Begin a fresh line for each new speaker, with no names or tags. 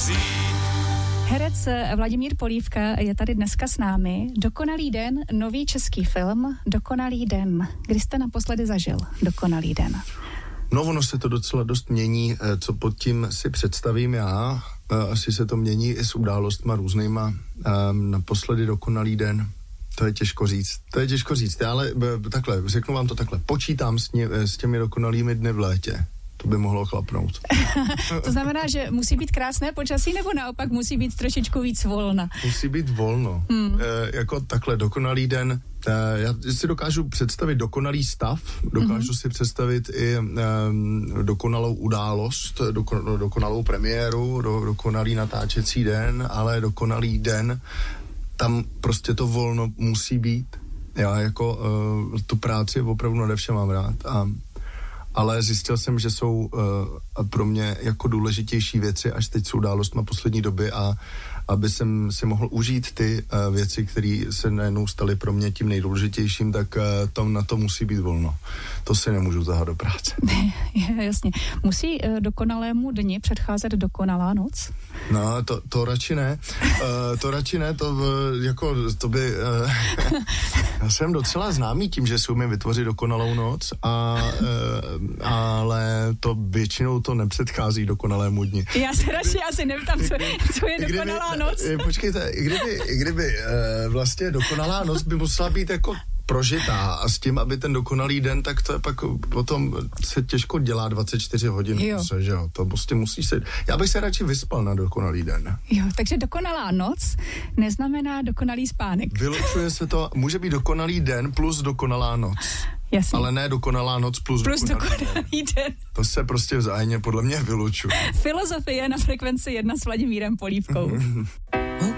vzít.
Herec Vladimír Polívka je tady dneska s námi. Dokonalý den, nový český film, Dokonalý den. Kdy jste naposledy zažil Dokonalý den?
No, ono se to docela dost mění, co pod tím si představím já. Asi se to mění i s událostma různýma. Naposledy Dokonalý den, to je těžko říct. Ale takhle, řeknu vám to takhle. Počítám s těmi dokonalými dny v létě. To by mohlo chlapnout.
To znamená, že musí být krásné počasí, nebo naopak musí být trošičku víc volna?
Musí být volno. Jako takhle dokonalý den. Já si dokážu představit dokonalý stav, dokážu si představit i dokonalou událost, dokonalou premiéru, dokonalý natáčecí den, ale dokonalý den, tam prostě to volno musí být. Já jako tu práci opravdu nade vše mám rád ale zjistil jsem, že jsou pro mě jako důležitější věci, až teď jsou událostma poslední doby a aby jsem si mohl užít ty věci, které se najednou staly pro mě tím nejdůležitějším, tak tam na to musí být volno. To si nemůžu zahat do práce.
Jasně. Musí dokonalému dni předcházet dokonalá noc?
No, to radši ne. To by... Já jsem docela známý tím, že si umím vytvořit dokonalou noc, ale to většinou to nepředchází dokonalému dni.
Já se radši asi neptám, co je dokonalá noc.
Počkejte, kdyby vlastně dokonalá noc by musela být jako prožitá a s tím, aby ten dokonalý den, tak to je pak potom se těžko dělá 24 hodin. Že jo? To prostě musí se... Já bych se radši vyspal na dokonalý den.
Jo, takže dokonalá noc neznamená dokonalý spánek.
Vylučuje se to, může být dokonalý den plus dokonalá noc.
Jasně.
Ale ne dokonalá noc plus
dokonalý den.
To se prostě vzájemně podle mě vylučuje.
Filozofie na Frekvenci 1 s Vladimírem Polívkou.